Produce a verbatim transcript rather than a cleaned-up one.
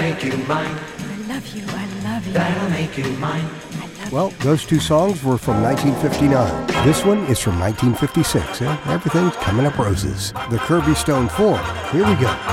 make you mine. I love you, I love you. That'll make you mine. Well, those two songs were from nineteen fifty-nine. This one is from nineteen fifty-six, and everything's coming up roses. The Kirby Stone Four. Here we go.